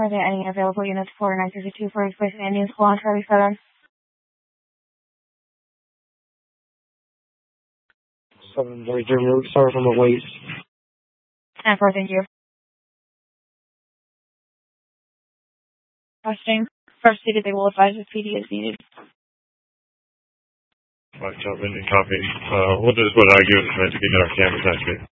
Are there any available units for 932 for replacing Indian School on Charlie 7? 733, sorry from the wait. And 4, thank you. Questioning. First stated they will advise if PD is needed. Right, jump in and copy. What I give is to get our cameras activated.